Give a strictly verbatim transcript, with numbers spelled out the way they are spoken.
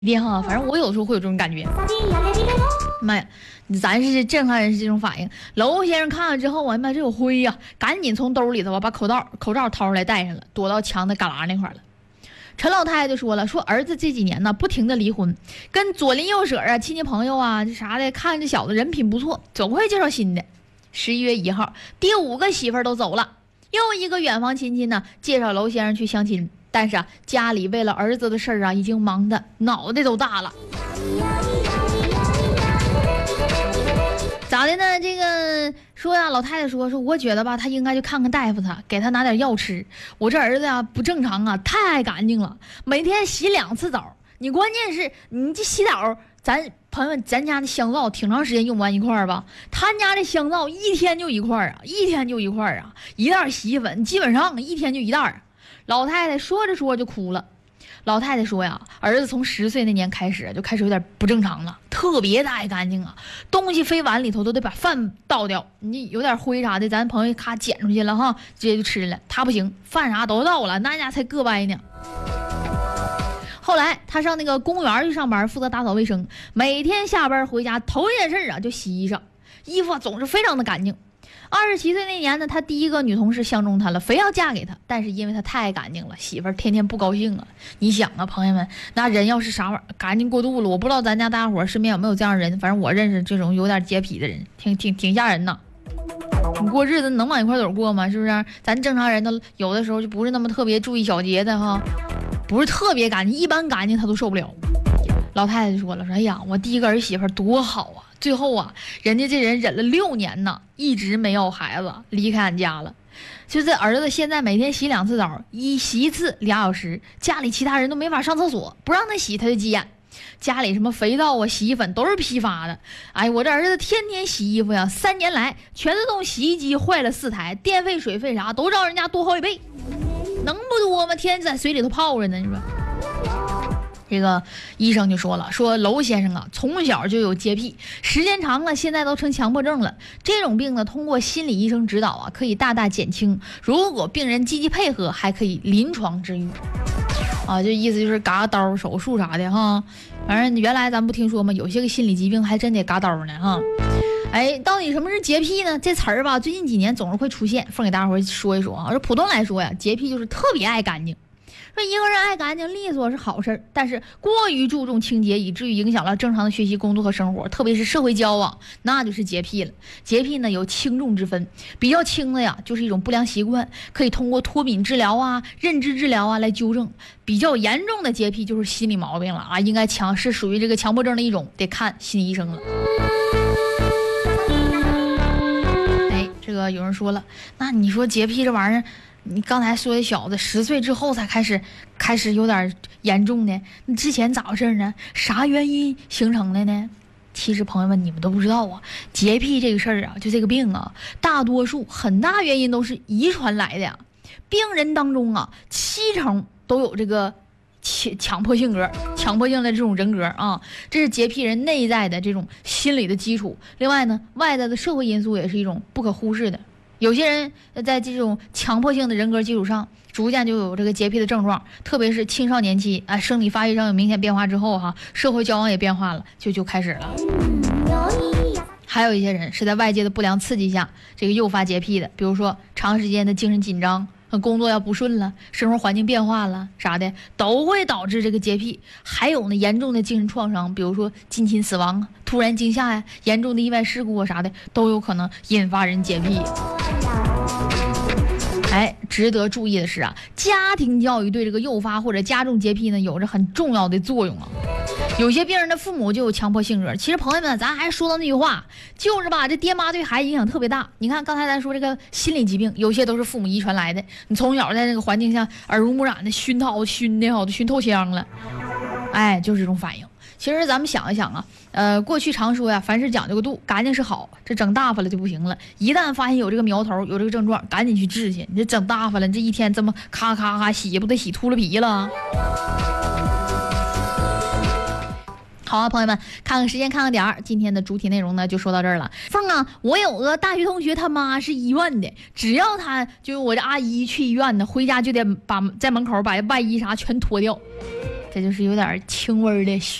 变哈，反正我有时候会有这种感觉。妈呀，咱是正常人是这种反应。娄先生看了之后，我妈这有灰呀、啊，赶紧从兜里头把口罩口罩掏出来戴上了，躲到墙的旮旯那块了。陈老太太就说了，说儿子这几年呢不停的离婚，跟左邻右舍啊、亲戚朋友啊这啥的，看这小子人品不错，总会介绍新的。十一月一号，第五个媳妇儿都走了，又一个远房亲戚呢介绍娄先生去相亲。但是啊，家里为了儿子的事儿啊，已经忙得脑袋都大了。咋的呢？这个说呀，老太太说说，我觉得吧，他应该去看看大夫他，给他拿点药吃。我这儿子呀不正常啊，太爱干净了，每天洗两次澡。你关键是你这洗澡，咱朋友们，咱家的香皂挺长时间用不完一块儿吧？他家的香皂一天就一块啊，一天就一块啊，一袋洗衣粉基本上一天就一袋。老太太说着说着就哭了。老太太说呀，儿子从十岁那年开始就开始有点不正常了，特别的爱干净啊，东西非碗里头都得把饭倒掉，你有点灰啥的，咱朋友咔捡出去了哈，直接就吃了。他不行，饭啥都倒了，那家才个歪呢。后来他上那个公园去上班，负责打扫卫生，每天下班回家头一件事啊就洗衣裳，衣服总是非常的干净。二十七岁那年呢，他第一个女同事相中他了，非要嫁给他，但是因为他太干净了，媳妇儿天天不高兴啊。你想啊，朋友们，那人要是啥玩意儿干净过度了，我不知道咱家大家伙身边有没有这样的人，反正我认识这种有点洁癖的人，挺挺挺吓人呐。你过日子能往一块走过吗？是不是？咱正常人都有的时候就不是那么特别注意小节的哈，不是特别干净，一般干净他都受不了。老太太就说了，说哎呀，我第一个儿媳妇多好啊，最后啊，人家这人忍了六年呢，一直没有孩子，离开俺家了。就这儿子现在每天洗两次澡，一洗一次俩小时，家里其他人都没法上厕所，不让他洗他就急眼。家里什么肥皂啊、洗衣粉都是批发的。哎，我这儿子天天洗衣服呀，三年来全自动洗衣机坏了四台，电费、水费啥都让人家多好几倍，能不多吗？天天在水里头泡着呢，你说。这个医生就说了，说娄先生啊，从小就有洁癖，时间长了，现在都成强迫症了。这种病呢，通过心理医生指导啊，可以大大减轻。如果病人积极配合，还可以临床治愈。啊，这意思就是嘎刀手术啥的哈。反正原来咱不听说吗？有些个心理疾病还真得嘎刀呢哈。哎，到底什么是洁癖呢？这词儿吧，最近几年总是会出现，凤给大伙说一说啊。说普通来说呀，洁癖就是特别爱干净。说一个人爱干净利索是好事，但是过于注重清洁，以至于影响了正常的学习、工作和生活，特别是社会交往，那就是洁癖了。洁癖呢有轻重之分，比较轻的呀就是一种不良习惯，可以通过脱敏治疗啊、认知治疗啊来纠正；比较严重的洁癖就是心理毛病了啊，应该强是属于这个强迫症的一种，得看心理医生了。哎，这个有人说了，那你说洁癖这玩意儿，你刚才说的小子十岁之后才开始开始有点严重呢，你之前咋回事呢？啥原因形成的呢？其实朋友们你们都不知道啊，洁癖这个事儿啊，就这个病啊，大多数很大原因都是遗传来的呀。病人当中啊，七成都有这个强强迫性格、强迫性的这种人格啊，这是洁癖人内在的这种心理的基础。另外呢，外在的社会因素也是一种不可忽视的。有些人在这种强迫性的人格基础上，逐渐就有这个洁癖的症状，特别是青少年期啊，生理发育上有明显变化之后哈，社会交往也变化了，就就开始了。还有一些人是在外界的不良刺激下，这个诱发洁癖的，比如说长时间的精神紧张，工作要不顺了，生活环境变化了啥的，都会导致这个洁癖。还有呢，严重的精神创伤，比如说近亲死亡、突然惊吓呀、严重的意外事故啊啥的，都有可能引发人洁癖。哎，值得注意的是啊，家庭教育对这个诱发或者加重洁癖呢，有着很重要的作用啊。有些病人的父母就有强迫性格，其实朋友们，咱还说到那句话，就是吧，这爹妈对孩子影响特别大。你看刚才咱说这个心理疾病，有些都是父母遗传来的，你从小在这个环境下耳濡目染的熏陶熏的好，都熏透香了，哎，就是这种反应。其实咱们想一想啊，呃，过去常说呀，凡事讲究个度，干净是好，这整大发了就不行了。一旦发现有这个苗头，有这个症状，赶紧去治去。你这整大发了，你这一天这么咔咔咔洗，不得洗秃了皮了？好啊，朋友们，看看时间，看看点儿，今天的主体内容呢就说到这儿了。凤啊，我有个大学同学，他妈是医院的，只要他就是我这阿姨去医院呢，回家就得把在门口把外衣啥全脱掉。 这就是有点轻微的